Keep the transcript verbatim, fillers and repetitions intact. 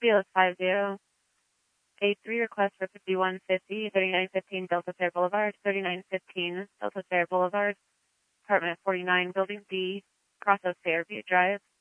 B L S five zero eight three, request for fifty-one fifty, thirty-nine fifteen Delta Fair Boulevard, thirty-nine fifteen Delta Fair Boulevard, apartment forty-nine, building D, Crossroads Fairview Drive.